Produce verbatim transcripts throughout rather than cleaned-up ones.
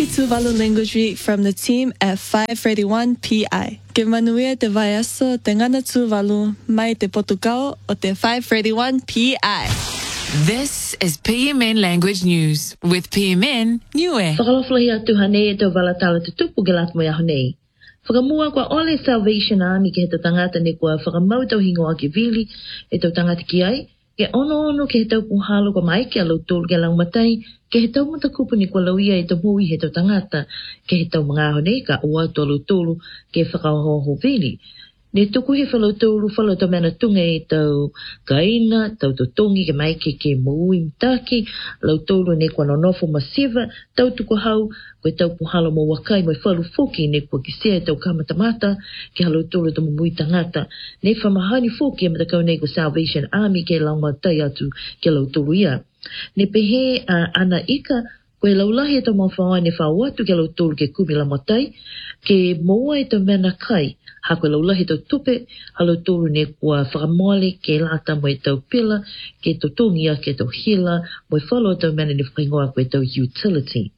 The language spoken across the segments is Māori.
Tuvalu Language Week from the team at five thirty-one P I. Ke manuia te vaiaso te ngana Tuvalu mai te Portugal o te five thirty-one P I. This is P M N Language News with P M N Niue. Whakaloflahi atu hane e tau walatala te tupu ke latu mai ahonei. Whakamua kwa Ole Salvation Army ke he tau tangata ne kua whakamau tau hingoa ke vili e tau tangata ki ai. Ke ono ono ke he tau puhalo kwa mai ke alau tolu ke lau matai ke he tau matakupu ni kua lauia e tau mui he tau tangata ke he tau mga ahonei ka ua tolu tolu ke whakahoho vili. Ne tuku he whalau tolu whalau tau mena tunga e tau kaina, tau totongi ke mai ke ke mui mtaki, lau tolu ne kua nonofo masiva, tau tuku hau, koe tau puhalo mo wakai mai whalu fuki ne kua kisea e tau kamatamata, ke halau tolu tau mui tangata. Ne whamahani fuki e matakau ne kua Salvation Army ke lau matai atu ke lau tolu ia. Ne pehe uh, ana ika, koe laulahi e tau mawhawa ne whawatu ke lau tolu ke kumi la matai, ke moa e tau mena kai, ha koe laulahi tau tupe, halo tolu ne kua whakamole ke lata mo e tau pila, ke tau tongia, ke tau hila, mo e whalo tau mena ni whaingoa koe tau utility.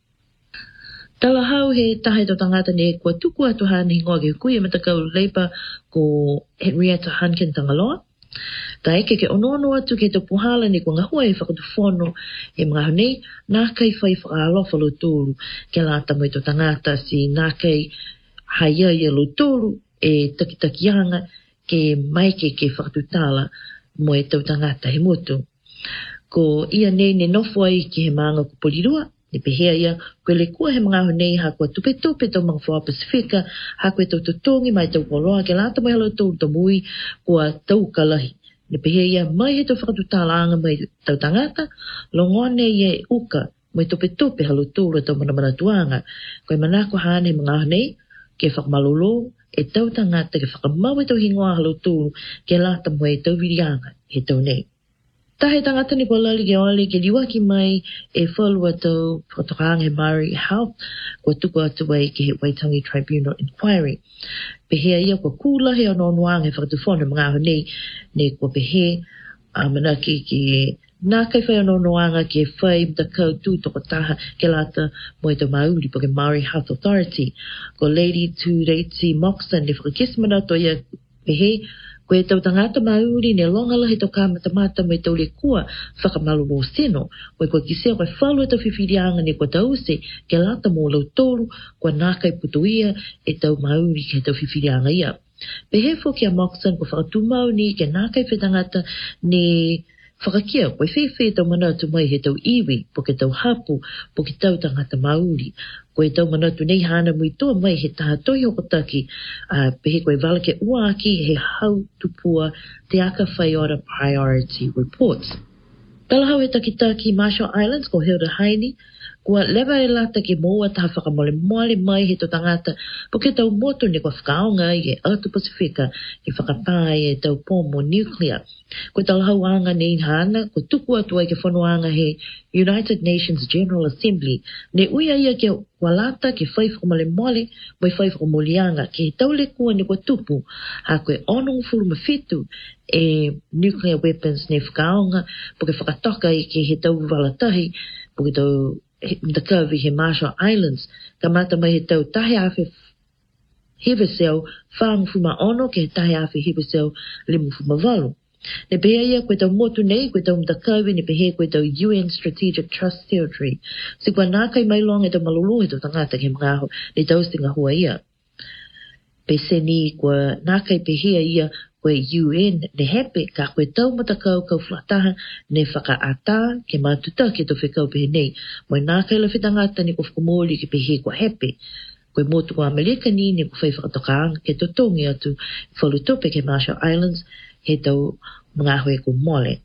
Tala hau he tahe tau tangata ne kua tuku atu hana hingoa ke kui e matakau Labour ko Henrietta Hankin Tangaloa. Ta eke ke ono atu ke tau puhala ne kua ngahua e whakatufono e mga honei, nā kai whai whakaalofa lo tolu ke lata mo e tau tangata si nā kai haia ia lo tolu e takitakianga ke maike ke whakatutala mo e tau tangata he motu. Ko ia nei ne nofo ai ki he maanga ko polirua, ne pehea ia, koe le kua he mga honei ha kua tupe tupe tau mga whaua Pasifika, ha koe tau tutongi mai tau koloa ke lata mai halo tau tau mui kua tau kalahi. Ne pehea ia, mai he tau whakatutala anga mai tau tangata, longone ia e uka mai tupe tupe halo tau tau manamana tuanga, koe manako hane mga honei, ke whakamalolo, e tau tangata ke whakamau e tau hingoa halo tūru ke lata mo e tau virianga he tau nei. Tahe tangata ni kua lali ke ole ke liwaki mai e whalua tau whakatokaanga he Maori Health kua tuku atu ai ke he Waitangi Tribunal Inquiry. Pehea ia kua kūlahe o nonoanga he whakatufone mga honei ne kua pehe a manaki ke nā kai whai anō noanga ke whai mtakau tū toko taha ke lata mo e tau mauri po ke Maori Health Authority. Ko Lady Tureitsi Moxon ne whakakismana to ia pehe koe tau tangata mauri ne longala he tau kamatamata mo e tau le kua whakamaluro seno. Koe koe kisea koe whalu e tau whiwhirianga ne kua tause ke lata mo lau tolu kua nā kai putuia e tau mauri ke tau whiwhirianga ia. Pehe fo ki a Moxon ko whakatumau ni ke nā kai whetangata ne whakakia, koe whewhe tau manatu mai he tau iwi, po ke tau hapu, po ke tau tangata mauri. Koe tau manatu nei hana mui toa mai he taha toi hokotaki, uh, pehe koe wala ke uaki he hau tupua te aka whai ora priority reports. Talahau he takitaki Marshall Islands ko Hilda Haini, kua lewa e lata ke moa taha whakamole moale mai he to tangata po ke tau moto ne kua whakaonga i e Auto Pasifika ke whakapai e tau pomo nuclear. Ko talahau anga nei hana, ko tuku atu ai ke whanuanga he United Nations General Assembly, ne uia ia ke walata ke whai whakamole moale mai whai whakamolianga ke he tau le kua ne kua tupu ha koe onong furu mawhitu e nuclear weapons ne whakaonga po ke whakatoka i ke he tau walatahi po ke tau mtakawi he Marshall Islands, ka mata mai he tau tahe awhi heweseo whaangu fuma ono ke he tahe awhi heweseo limu fuma walu. Ne pehea ia koe tau motu nei, koe tau mtakawi, ne pehea koe tau U N Strategic Trust Territory. Si kua nākai mai long e tau malulu he tau tangata ke mga aho, ne tau stinga hua ia. Pese ni kua nākai pehea ia koe U N ne hepe ka koe tau matakau kau whataha ne whakaata ke mātuta ke tau whekau pehe nei. Moe nā kai la whetangata ne ko whakamōli ke pehe kua hepe. Koe motu ko Amerika ni ne ko whai whakatokaanga ke totongi atu whalutope ke Marshall Islands he tau mga hoe ko mole.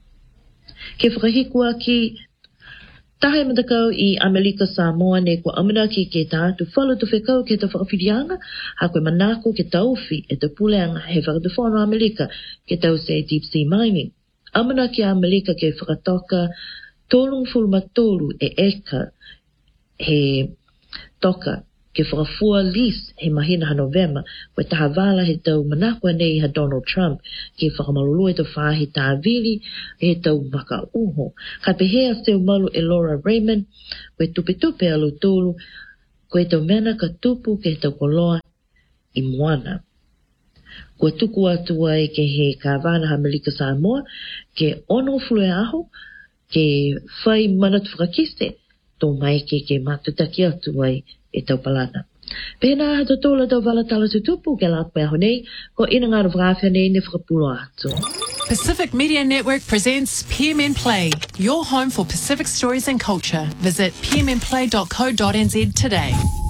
Ke whakahikua ki tahe matakau i Amerika Samoa ne kua amanaki ke tātu whalu tu whekau ke tau whakawhirianga ha koe manako ke tauwhi e tau puleanga he whakatuwhono Amerika ke tau se deep sea mining. Amanaki a Amerika ke whakatoka tolung fulma tolu e eka he toka ke whakafua lease he mahina ha November koe taha wala he tau manakua nei ha Donald Trump ke whakamalulu e tau whahi tā vili he tau maka uho. Ka pehea seo malu e Laura Raymond koe tupe tupe alo tolu ko e tau mena ka tupu ke tau koloa i moana. Kua tuku atu ai ke he kāwana Hamalika Samoa, ke ono fulu e aho, ke whai manatu whakakise, tō mai ke ke matutaki atu ai e tau palana. Pēnā hato tōla tau walatala tutupu ke la pēho nei, ko ina ngāra whakawhia nei ne whakapulo atu. Pacific Media Network presents P M N Play, your home for Pacific stories and culture. Visit p m n play dot co dot n z today.